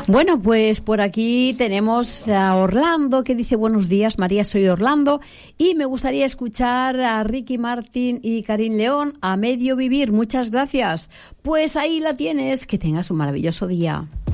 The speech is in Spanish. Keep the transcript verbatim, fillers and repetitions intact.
Bueno, pues por aquí tenemos a Orlando que dice buenos días, María, soy Orlando y me gustaría escuchar a Ricky Martin y Karim León, A Medio Vivir. Muchas gracias. Pues ahí la tienes, que tengas un maravilloso día.